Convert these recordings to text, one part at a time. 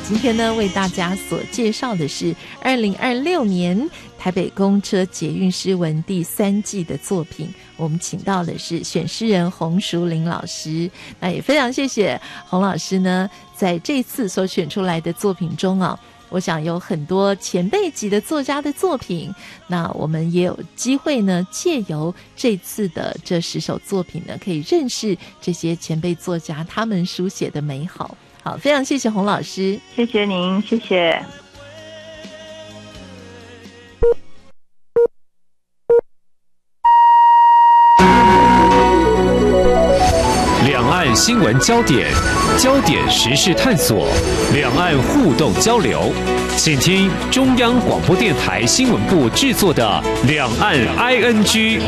今天呢，为大家所介绍的是2026年台北公车捷运诗文第3季的作品。我们请到的是选诗人洪淑玲老师，那也非常谢谢洪老师呢，在这次所选出来的作品中啊，我想有很多前辈级的作家的作品，那我们也有机会呢，借由这次的这10首作品呢，可以认识这些前辈作家他们书写的美好。好，非常谢谢洪老师。 谢谢您，谢谢。 两岸新闻焦点，焦点时事探索，两岸互动交流，请听中央广播电台新闻部制作的《两岸 ING》。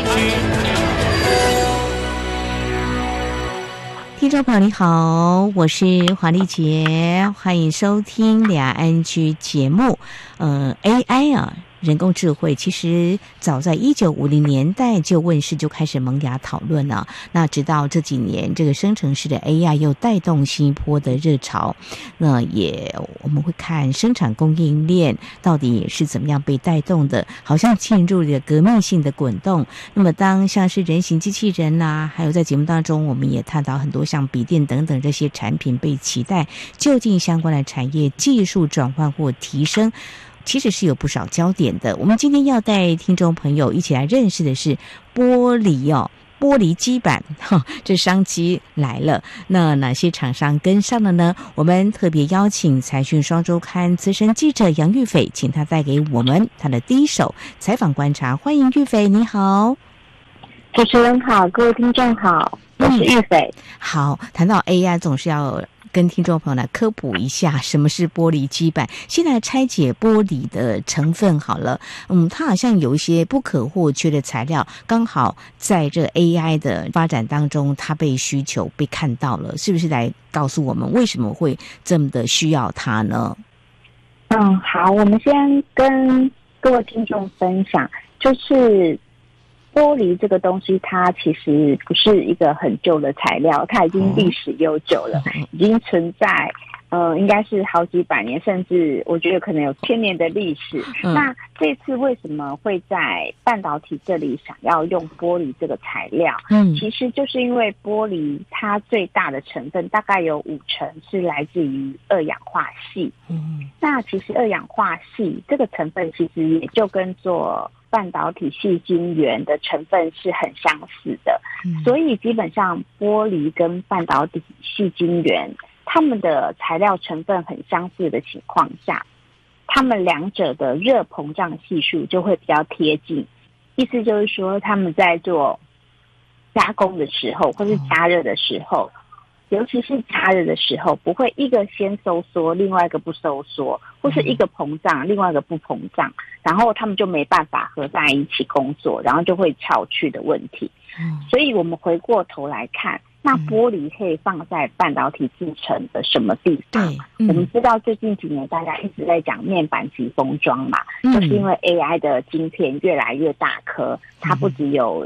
听众朋友你好，我是黄丽杰，欢迎收听两岸居节目。AI 啊，人工智慧其实早在1950年代就问世，就开始萌芽讨论了。那直到这几年，这个生成式的 AI 又带动新一波的热潮。那我们会看生产供应链到底是怎么样被带动的，好像进入了革命性的滚动。那么当像是人形机器人啦，还有在节目当中我们也探讨很多像笔电等等这些产品被期待，究竟相关的产业技术转换或提升其实是有不少焦点的。我们今天要带听众朋友一起来认识的是玻璃基板，这商机来了。那哪些厂商跟上了呢？我们特别邀请财讯双周刊资深记者杨玉斐，请他带给我们他的第一手采访观察。欢迎玉斐，你好。 主持人好，各位听众好，我是玉斐。 好，谈到 AI 总是要跟听众朋友来科普一下什么是玻璃基板。先来拆解玻璃的成分好了。它好像有一些不可或缺的材料，刚好在这 AI 的发展当中，它被需求被看到了，是不是来告诉我们为什么会这么的需要它呢？ 好，我们先跟各位听众分享，就是玻璃这个东西，它其实不是一个很旧的材料，它已经历史悠久了，已经存在应该是好几百年，甚至我觉得可能有1000年的历史。那这次为什么会在半导体这里想要用玻璃这个材料？其实就是因为玻璃它最大的成分大概有50%是来自于二氧化硒。那其实二氧化硒这个成分其实也就跟做半导体矽晶圆的成分是很相似的，所以基本上玻璃跟半导体矽晶圆它们的材料成分很相似的情况下，它们两者的热膨胀系数就会比较贴近。意思就是说，他们在做加工的时候或是加热的时候，尤其是加热的时候，不会一个先收缩，另外一个不收缩，或是一个膨胀，另外一个不膨胀，然后他们就没办法合在一起工作，然后就会翘去的问题。所以我们回过头来看，那玻璃可以放在半导体制程的什么地方？我们知道最近几年大家一直在讲面板级封装嘛，就是因为 AI 的晶片越来越大颗，它不只有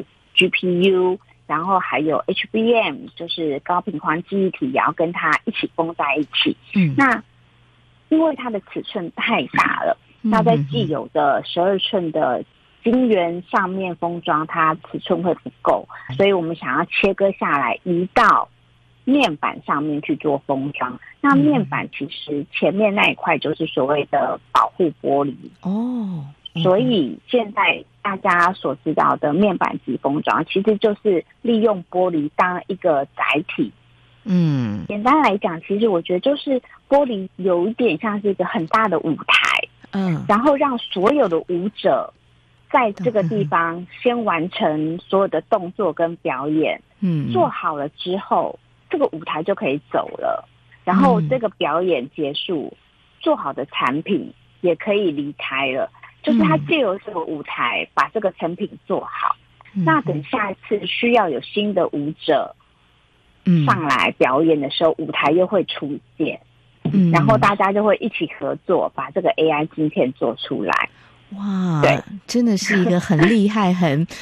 GPU，然后还有 HBM， 就是高频宽记忆体也要跟它一起封在一起。那因为它的尺寸太大了，那在既有的12寸的晶圆上面封装，它尺寸会不够，所以我们想要切割下来移到面板上面去做封装。那面板其实前面那一块就是所谓的保护玻璃所以现在大家所知道的面板级封装，其实就是利用玻璃当一个载体。简单来讲，其实我觉得就是玻璃有一点像是一个很大的舞台，然后让所有的舞者在这个地方先完成所有的动作跟表演，做好了之后，这个舞台就可以走了，然后这个表演结束，做好的产品也可以离开了。就是他借由这个舞台把这个成品做好，那等下一次需要有新的舞者上来表演的时候，舞台又会出现，然后大家就会一起合作把这个 AI 晶片做出来。 哇，对，真的是一个很厉害很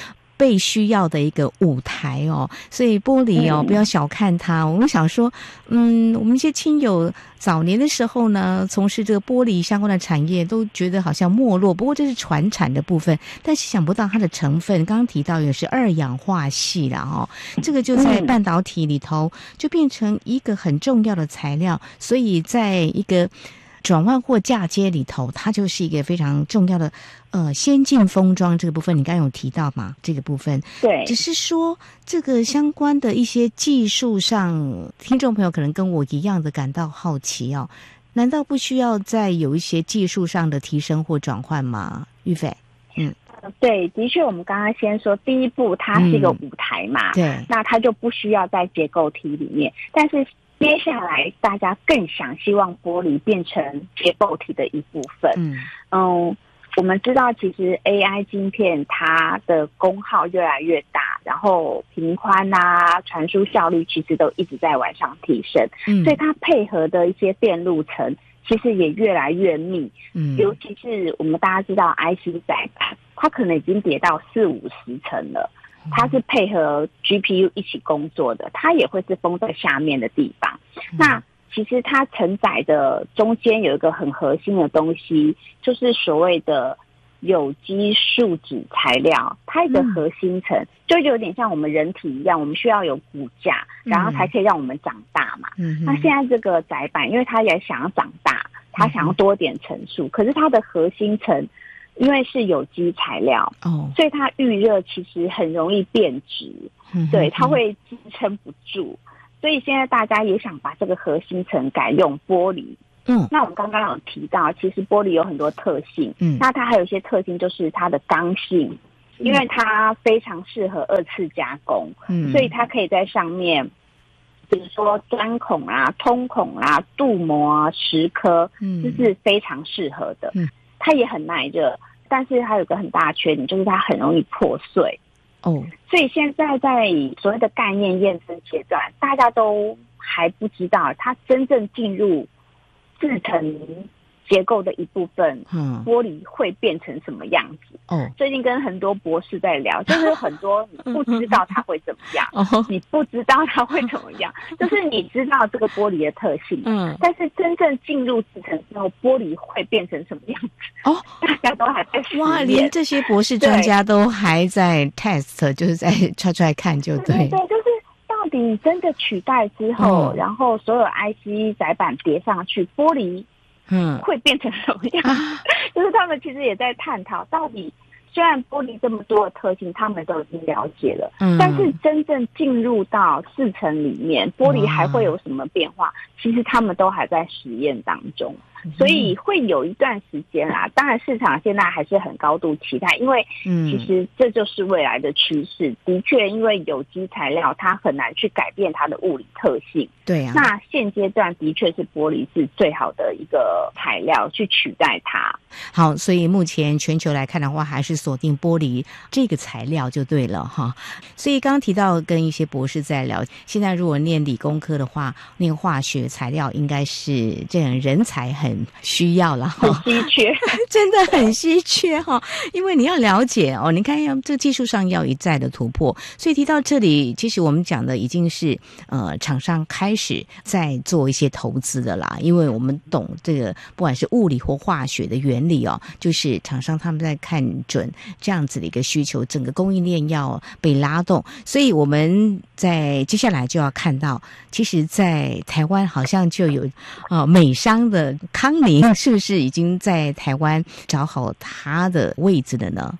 被需要的一个舞台哦。所以玻璃哦，不要小看它。我们想说，我们一些亲友早年的时候呢，从事这个玻璃相关的产业，都觉得好像没落。不过这是传产的部分，但是想不到它的成分，刚刚提到也是2氧化硒啦哦，这个就在半导体里头就变成一个很重要的材料，所以在一个转换或嫁接里头，它就是一个非常重要的先进封装这个部分，你刚刚有提到嘛？这个部分对， 只是说这个相关的一些技术上，听众朋友可能跟我一样的感到好奇哦，难道不需要再有一些技术上的提升或转换吗？玉斐， 对，的确，我们刚刚先说第一步，它是一个舞台嘛， 对， 那它就不需要在结构体里面，但是接下来大家更希望玻璃变成结构体的一部分。我们知道其实 AI 晶片它的功耗越来越大，然后频宽啊、传输效率其实都一直在往上提升，所以它配合的一些电路层其实也越来越密。尤其是我们大家知道 IC 载板，它可能已经叠到40-50层了。它是配合 GPU 一起工作的，它也会是封在下面的地方。那其实它承载的中间有一个很核心的东西，就是所谓的有机树脂材料，它一个核心层就有点像我们人体一样，我们需要有骨架，然后才可以让我们长大嘛。那现在这个载板，因为它也想要长大，它想要多点层数，可是它的核心层因为是有机材料，所以它遇热其实很容易变质，对，它会支撑不住。所以现在大家也想把这个核心层改用玻璃。那我们刚刚有提到，其实玻璃有很多特性，那它还有一些特性就是它的刚性，因为它非常适合2次加工，所以它可以在上面，比如说钻孔啊、通孔啊、镀膜啊、蚀刻，这是非常适合的。它也很耐热，但是它有个很大的缺点，就是它很容易破碎。所以现在在所谓的概念验证阶段，大家都还不知道它真正进入制成结构的一部分，玻璃会变成什么样子。最近跟很多博士在聊，就是很多你不知道它会怎么样，你不知道它会怎么样，就是你知道这个玻璃的特性，但是真正进入制成之后，玻璃会变成什么样子？大家都还在实验。 哇，连这些博士专家都还在 test， 就是在揣揣看，就对， 就是到底真的取代之后，然后所有 IC 载板叠上去，玻璃会变成什么样子？就是他们其实也在探讨，到底虽然玻璃这么多的特性他们都已经了解了，但是真正进入到制程里面，玻璃还会有什么变化？其实他们都还在实验当中。所以会有一段时间啦，当然市场现在还是很高度期待，因为其实这就是未来的趋势。的确，因为有机材料它很难去改变它的物理特性， 对啊。 那现阶段的确是玻璃是最好的一个材料去取代它。 好，所以目前全球来看的话，还是锁定玻璃这个材料就对了哈。所以刚刚提到跟一些博士在聊，现在如果念理工科的话，念化学材料应该是这样人才很需要了， 很稀缺， 真的很稀缺哈。因为你要了解哦，你看这个技术上要一再的突破，所以提到这里，其实我们讲的已经是厂商开始在做一些投资的啦。因为我们懂这个，不管是物理或化学的原理哦，就是厂商他们在看准这样子的一个需求，整个供应链要被拉动，所以我们在接下来就要看到，其实，在台湾好像就有美商的康宁是不是已经在台湾找好他的位置了呢？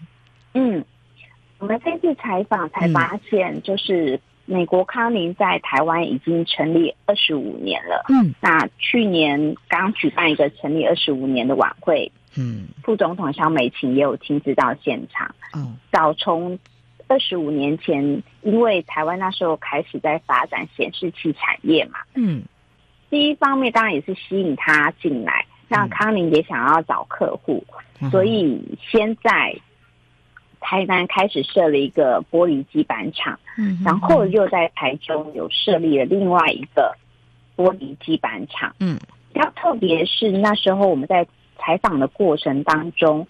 我们这次采访才发现，就是美国康宁在台湾已经成立25年了。那去年刚举办一个成立25年的晚会，副总统萧美琴也有亲自到现场。早从25年前，因为台湾那时候开始在发展显示器产业嘛，第一方面当然也是吸引他进来，那康宁也想要找客户，所以先在台南开始设了一个玻璃基板厂，然后又在台中有设立了另外一个玻璃基板厂。比较特别是那时候我们在采访的过程当中，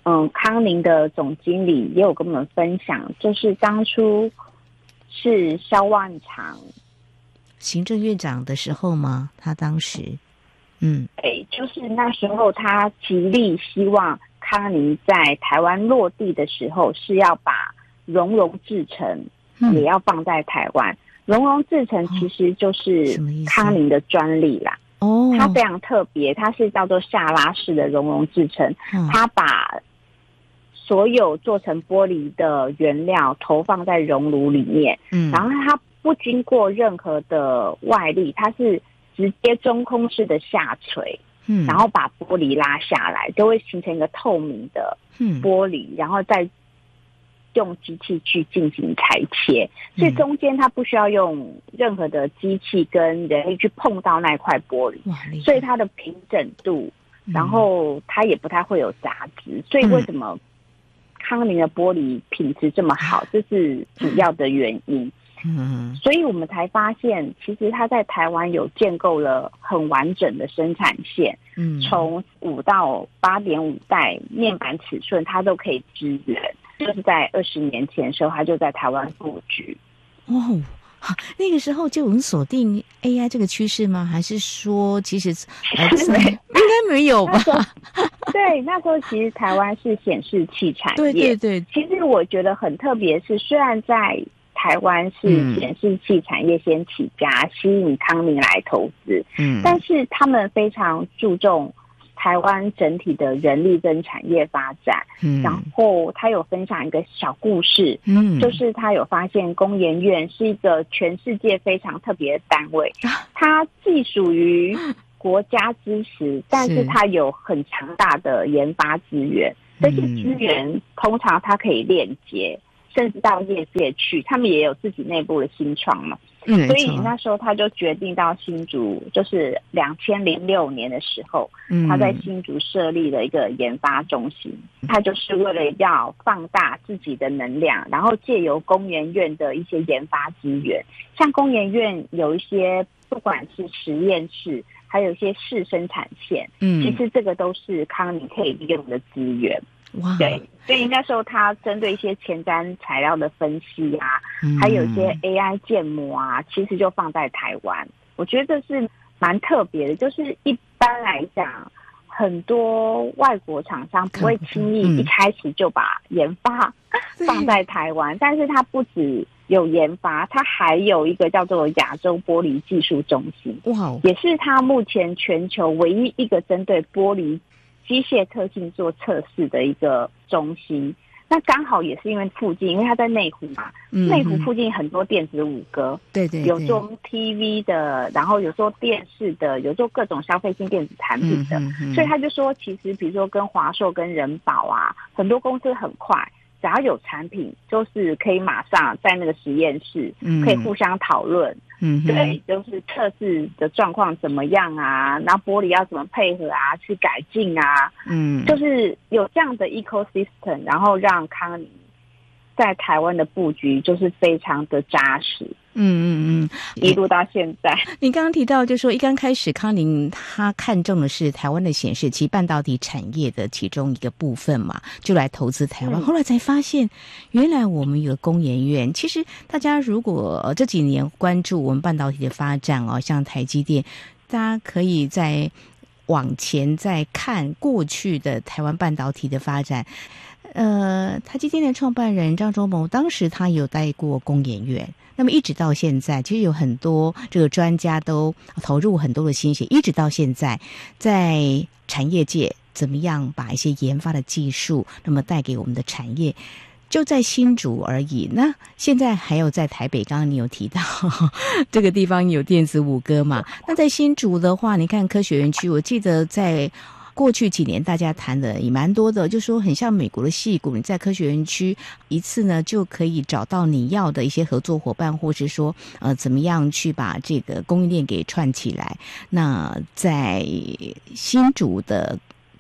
康宁的总经理也有跟我们分享，就是当初是萧万长行政院长的时候吗？他当时， 对，就是那时候他极力希望康宁在台湾落地的时候是要把熔融制程也要放在台湾。熔融制程其实就是康宁的专利啦。它非常特别，它是叫做下拉式的熔融制程，它把所有做成玻璃的原料投放在熔炉里面，然后它不经过任何的外力，它是直接中空式的下垂，然后把玻璃拉下来，就会形成一个透明的玻璃，然后再用机器去进行裁切，所以中间它不需要用任何的机器跟人力去碰到那块玻璃，所以它的平整度，然后它也不太会有杂质，所以为什么康宁的玻璃品质这么好，这是主要的原因。所以我们才发现，其实它在台湾有建构了很完整的生产线，从5到8.5代面板尺寸，它都可以支援。就是在20年前的时候，他就在台湾布局。 那个时候就有人锁定 AI 这个趋势吗？还是说其实应该没有吧？ 对，那时候其实台湾是显示器产业。对，其实我觉得很特别是，虽然在台湾是显示器产业先起家，吸引康宁来投资，但是他们非常注重台湾整体的人力跟产业发展，然后他有分享一个小故事，就是他有发现工研院是一个全世界非常特别的单位，它既属于国家支持，但是它有很强大的研发资源，这些资源通常它可以链接甚至到业界去，他们也有自己内部的新创嘛。所以那时候他就决定到新竹，就是2006年的时候，他在新竹设立了一个研发中心，他就是为了要放大自己的能量，然后借由工研院的一些研发资源，像工研院有一些不管是实验室，还有一些试生产线，其实这个都是康宁可以利用的资源。对，所以那时候他针对一些前瞻材料的分析啊，还有一些 AI 建模啊，其实就放在台湾。我觉得这是蛮特别的，就是一般来讲，很多外国厂商不会轻易一开始就把研发放在台湾，但是它不止有研发，它还有一个叫做亚洲玻璃技术中心，也是它目前全球唯一一个针对玻璃机械特性做测试的一个中心。那刚好也是因为附近，因为它在内湖嘛，内湖附近很多电子五哥，对，有做 TV 的，然后有做电视的，有做各种消费性电子产品的，所以他就说，其实比如说跟华硕、跟人保啊，很多公司很快，只要有产品，就是可以马上在那个实验室，可以互相讨论。对，就是测试的状况怎么样啊，然后玻璃要怎么配合啊，去改进啊，就是有这样的 ecosystem， 然后让康宁在台湾的布局就是非常的扎实。一路到现在。 你刚刚提到就是说一刚开始康宁他看中的是台湾的显示器半导体产业的其中一个部分嘛，就来投资台湾，后来才发现原来我们有个工研院。其实大家如果这几年关注我们半导体的发展像台积电，大家可以再往前再看过去的台湾半导体的发展。台积电的创办人张忠谋当时他有带过工研院，那么一直到现在其实有很多这个专家都投入很多的心血，一直到现在在产业界怎么样把一些研发的技术那么带给我们的产业，就在新竹而已。那现在还有在台北，刚刚你有提到这个地方有电子五哥嘛，那在新竹的话，你看科学园区，我记得在过去几年大家谈的也蛮多的，就说很像美国的矽谷，你在科学园区一次呢就可以找到你要的一些合作伙伴，或是说怎么样去把这个供应链给串起来。那在新竹的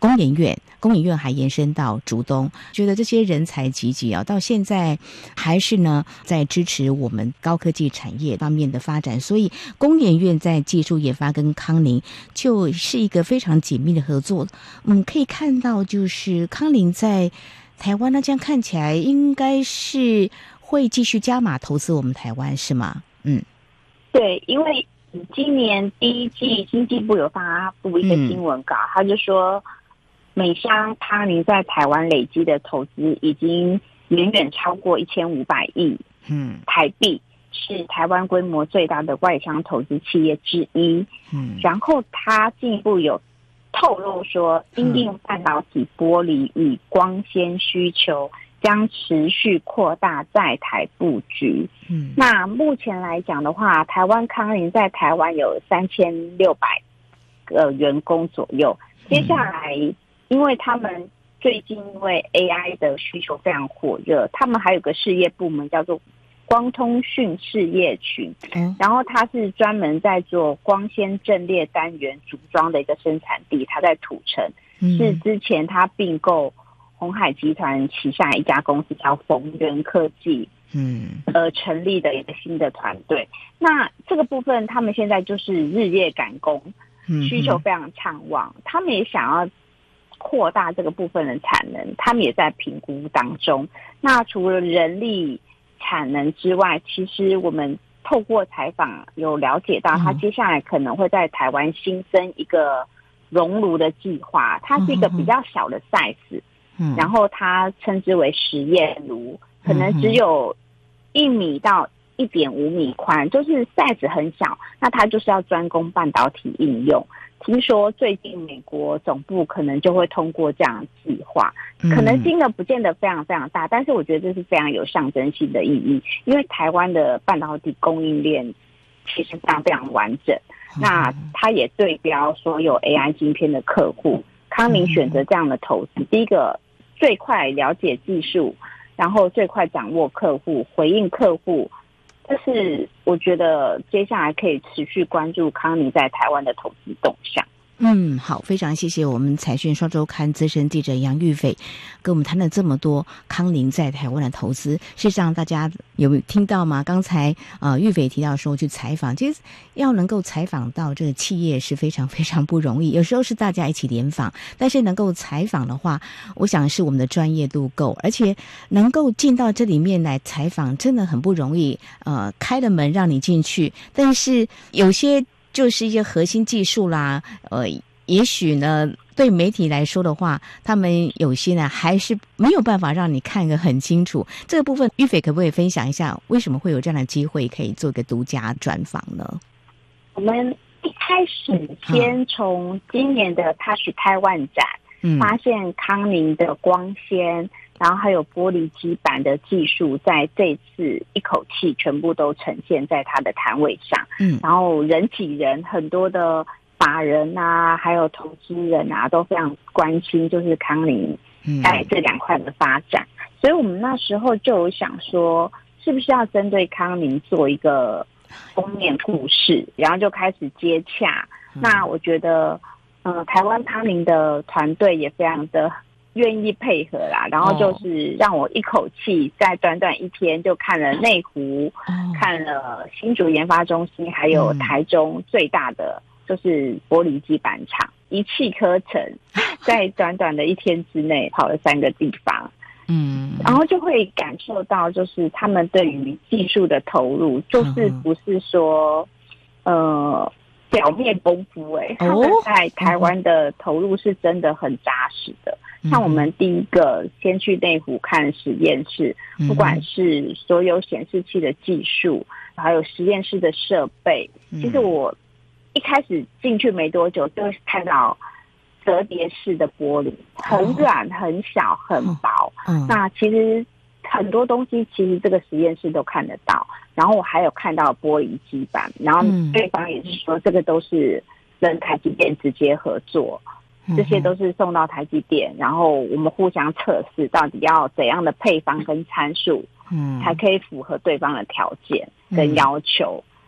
工研院，工研院还延伸到竹东，觉得这些人才济济啊，到现在还是呢在支持我们高科技产业方面的发展，所以工研院在技术研发跟康宁就是一个非常紧密的合作。可以看到就是康宁在台湾呢，这样看起来应该是会继续加码投资我们台湾，是吗？ 对，因为今年第一季经济部有发布一个新闻稿，他就说美商康宁在台湾累积的投资已经远远超过1500亿台币，是台湾规模最大的外商投资企业之一。然后他进一步有透露说，因应半导体玻璃与光纤需求，将持续扩大在台布局。那目前来讲的话，台湾康宁在台湾有3600个员工左右。接下来，因为他们最近因为 AI 的需求非常火热，他们还有个事业部门叫做光通讯事业群，然后它是专门在做光纤阵列单元组装的一个生产地，它在土城，是之前它并购鸿海集团旗下一家公司叫逢源科技，成立的一个新的团队。那这个部分他们现在就是日夜赶工，需求非常畅旺，他们也想要扩大这个部分的产能，他们也在评估当中。那除了人力产能之外，其实我们透过采访有了解到，他接下来可能会在台湾新增一个熔炉的计划，它是一个比较小的 size，然后它称之为实验炉，可能只有1米到1.5米宽，就是 size 很小，那它就是要专攻半导体应用。听说最近美国总部可能就会通过这样的计划，可能金额不见得非常非常大，但是我觉得这是非常有象征性的意义，因为台湾的半导体供应链其实非常非常完整，那它也对标所有 AI 晶片的客户。康宁选择这样的投资，第一个最快了解技术，然后最快掌握客户，回应客户，这是我觉得接下来可以持续关注康宁在台湾的投资动向。 好，非常谢谢我们财讯双周刊资深记者杨玉斐跟我们谈了这么多康宁在台湾的投资。事实上大家有听到吗？刚才玉斐提到说去采访，其实要能够采访到这个企业是非常非常不容易，有时候是大家一起联访，但是能够采访的话，我想是我们的专业度够，而且能够进到这里面来采访真的很不容易。开了门让你进去，但是有些就是一些核心技术啦，也许呢，对媒体来说的话，他们有些呢还是没有办法让你看个很清楚。这个部分，玉斐可不可以分享一下，为什么会有这样的机会可以做一个独家专访呢？ 我们一开始先从今年的 Touch Taiwan 展，发现康宁的光纤，然后还有玻璃基板的技术，在这次一口气全部都呈现在它的摊位上。然后人挤人，很多的法人啊，还有投资人啊，都非常关心，就是康宁在这2块的发展。所以我们那时候就有想说，是不是要针对康宁做一个封面故事，然后就开始接洽。那我觉得台湾康宁的团队也非常的愿意配合啦，然后就是让我一口气在短短1天就看了内湖，看了新竹研发中心，还有台中最大的就是玻璃基板厂，一气呵成，在短短的1天之内跑了3个地方。然后就会感受到，就是他们对于技术的投入，就是不是说表面功夫他们在台湾的投入是真的很扎实的。像我们第一个先去内湖看实验室，不管是所有显示器的技术，还有实验室的设备，其实我一开始进去没多久就看到折叠式的玻璃，很软很小很薄。那其实很多东西其实这个实验室都看得到，然后我还有看到玻璃基板，然后对方也是说这个都是跟台积电直接合作，这些都是送到台积电，然后我们互相测试到底要怎样的配方跟参数才可以符合对方的条件跟要求。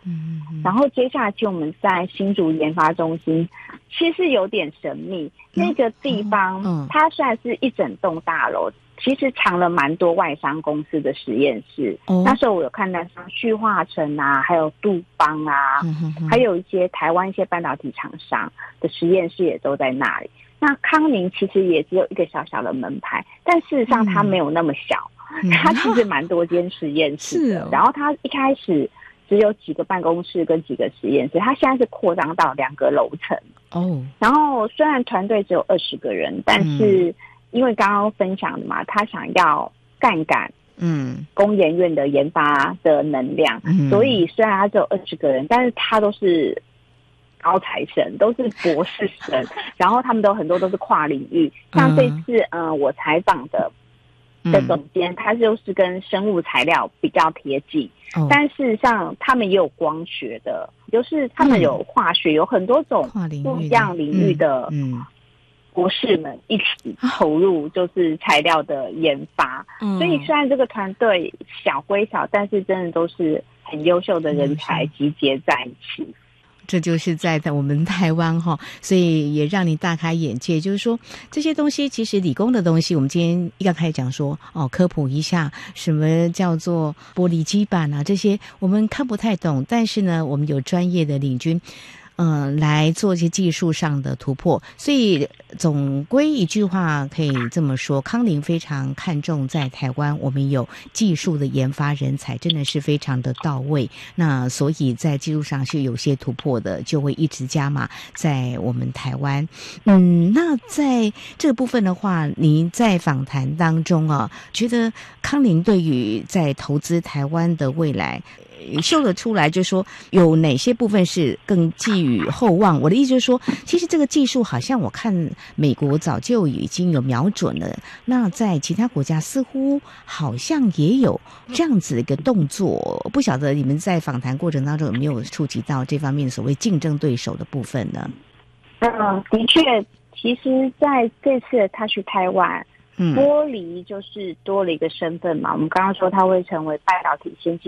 然后接下来其实我们在新竹研发中心其实有点神秘，那个地方它虽然是一整栋大楼，其实藏了蛮多外商公司的实验室。那时候我有看到像旭化成啊，还有杜邦啊，还有一些台湾一些半导体厂商的实验室也都在那里。那康宁其实也只有一个小小的门牌，但事实上它没有那么小，它其实蛮多间实验室的。然后它一开始只有几个办公室跟几个实验室，它现在是扩张到2个楼层。然后虽然团队只有20个人，但是因为刚刚分享的嘛，他想要杠杆工研院的研发的能量，所以虽然他只有20个人，但是他都是高材生，都是博士生，然后他们很多都是跨领域。像这次我采访的总监，他就是跟生物材料比较贴近，但事实上他们也有光学的，就是他们有化学，有很多种不一样领域的博士们一起投入就是材料的研发。所以虽然这个团队小归小，但是真的都是很优秀的人才集结在一起。 这就是在我们台湾哈，所以也让你大开眼界。就是说这些东西其实理工的东西，我们今天一刚开始讲说科普一下什么叫做玻璃基板啊，这些我们看不太懂，但是呢，我们有专业的领军。来做一些技术上的突破，所以总归一句话可以这么说，康宁非常看重在台湾我们有技术的研发人才，真的是非常的到位。那所以在技术上是有些突破的，就会一直加码在我们台湾。那在这个部分的话，您在访谈当中觉得康宁对于在投资台湾的未来秀了出来，就是说有哪些部分是更寄予厚望。我的意思就是说，其实这个技术好像我看美国早就已经有瞄准了，那在其他国家似乎好像也有这样子的一个动作。不晓得你们在访谈过程当中有没有触及到这方面所谓竞争对手的部分呢？ 的确，其实在这次的 Touch Taiwan，玻璃就是多了一个身份嘛。我们刚刚说它会成为半导体先进